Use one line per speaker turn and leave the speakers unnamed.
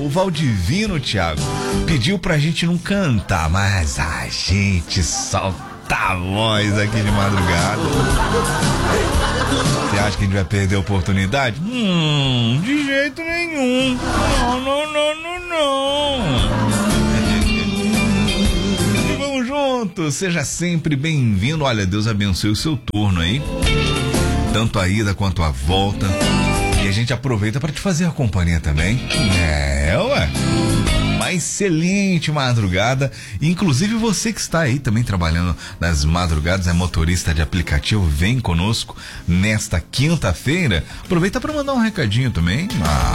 o Valdivino, Thiago, pediu pra gente não cantar, mas a gente solta a voz aqui de madrugada. Você acha que a gente vai perder a oportunidade? De jeito nenhum. Não. E vamos juntos, seja sempre bem-vindo. Olha, Deus abençoe o seu turno aí, tanto a ida quanto a volta. E a gente aproveita para te fazer a companhia também. Uma excelente madrugada. Inclusive você que está aí também trabalhando nas madrugadas, é motorista de aplicativo, vem conosco nesta quinta-feira. Aproveita para mandar um recadinho também.